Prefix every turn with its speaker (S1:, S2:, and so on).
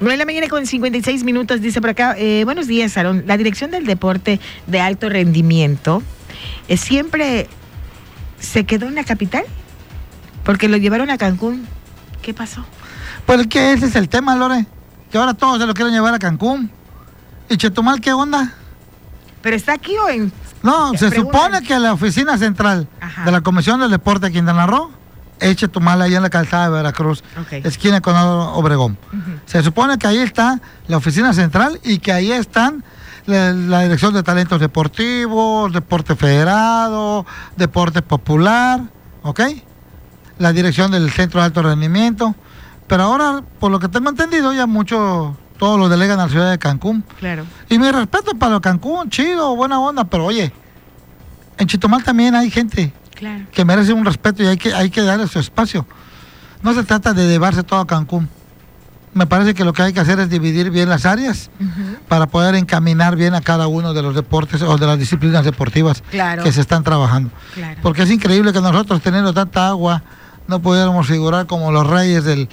S1: 9:56 dice por acá. Buenos días, Aarón. La Dirección del Deporte de Alto Rendimiento siempre se quedó en la capital porque lo llevaron a Cancún. ¿Qué pasó?
S2: Pues que ese es el tema, Lore, que ahora todos se lo quieren llevar a Cancún. ¿Y Chetumal qué onda?
S1: ¿Pero está aquí o en...?
S2: No, se supone que la oficina central de la Comisión del Deporte de Quintana Roo es Chetumal, ahí en la calzada de Veracruz, esquina con Obregón. Se supone que ahí está la oficina central y que ahí están la Dirección de Talentos Deportivos, Deporte Federado, Deporte Popular, ¿ok? La Dirección del Centro de Alto Rendimiento. Pero ahora, por lo que tengo entendido, ya todos lo delegan a la ciudad de Cancún.
S1: Claro.
S2: Y mi respeto para Cancún, chido, buena onda, pero oye, en Chetumal también hay gente que merece un respeto y hay que darle su espacio. No se trata de llevarse todo a Cancún. Me parece que lo que hay que hacer es dividir bien las áreas para poder encaminar bien a cada uno de los deportes o de las disciplinas deportivas que se están trabajando. Porque es increíble que nosotros, teniendo tanta agua, no pudiéramos figurar como los reyes del